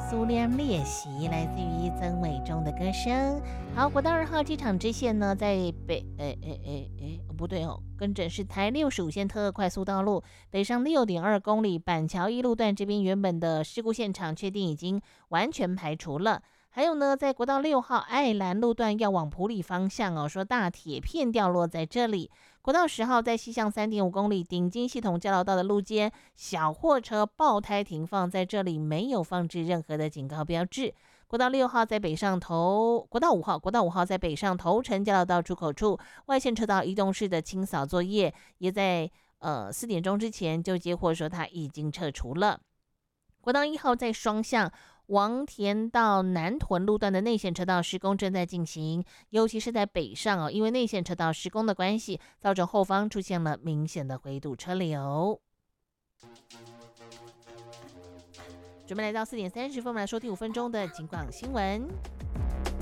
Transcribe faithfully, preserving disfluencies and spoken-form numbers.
苏联练习，来自于曾伟忠的歌声。好，国道二号机场支线呢，在北，诶诶诶诶，不对哦，更正是台六十五线特二快速道路北上六点二公里板桥一路段这边原本的事故现场，确定已经完全排除了。还有呢，在国道六号爱兰路段要往埔里方向哦，说大铁片掉落在这里。国道十号在西向三点五公里顶金系统交流道的路肩，小货车爆胎停放在这里，没有放置任何的警告标志。国道六号在北上头，国道五号，国道五号在北上头城交流道出口处，外线车道移动式的清扫作业，也在呃四点钟之前就接获说它已经撤除了。国道一号在双向王田到南屯路段的内线车道施工正在进行，尤其是在北上哦，因为内线车道施工的关系，造成后方出现了明显的回堵车流。准备来到四点三十分，我们来收听五分钟的警广新闻。